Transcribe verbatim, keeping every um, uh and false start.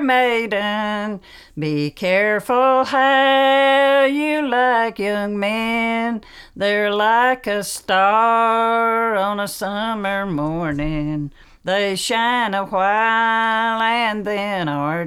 maiden. Be careful how you like young men. They're like a star on a summer morning. They shine a while and then are